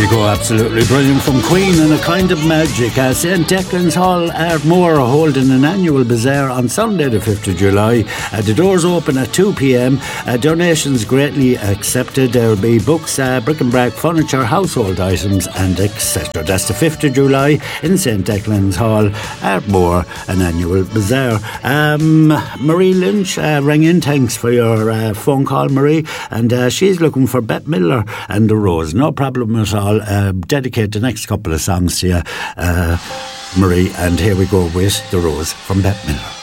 go, absolutely brilliant from Queen and a kind of magic. St. Declan's Hall, Ardmore, are holding an annual bazaar on Sunday the 5th of July. The doors open at 2 p.m. Donations greatly accepted. There will be books, bric-a-brac, furniture, household items and etc. That's the 5th of July in St. Declan's Hall, Ardmore, an annual bazaar. Marie Lynch rang in. Thanks for your phone call, Marie. And she's looking for Bette Midler and The Rose. No problem at all. Dedicate the next couple of songs to you, Marie, and here we go with The Rose from Bette Midler.